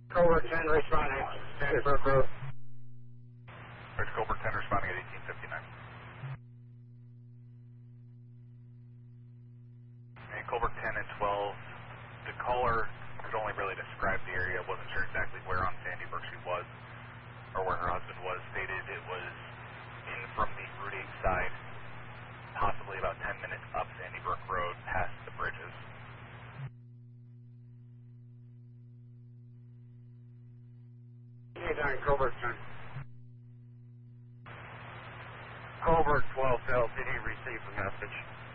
Cobra 10 responding. Sandy Brook Road. Bridge Cobra 10 responding at 1859. And Cobra 10 and 12, the caller could only really describe the area, wasn't sure exactly where on Sandy Brook she was, or where her husband was, stated it was in from the Route 8 side, possibly about 10 minutes up Sandy Brook Road, past the bridges. Anytime, Cobra 10. Cobra 12 to LTD, receive the message.